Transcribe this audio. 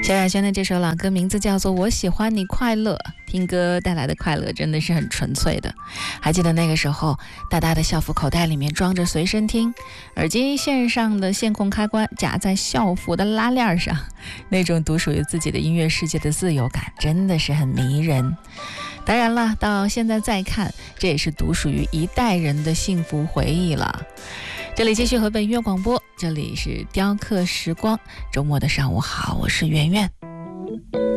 萧亚轩的这首老歌名字叫做《我喜欢你快乐》，听歌带来的快乐真的是很纯粹的。还记得那个时候，大大的校服口袋里面装着随身听，耳机线上的线控开关夹在校服的拉链上，那种独属于自己的音乐世界的自由感真的是很迷人。当然了，到现在再看，这也是独属于一代人的幸福回忆了。这里继续河北音乐广播，这里是雕刻时光，周末的上午好，我是圆圆。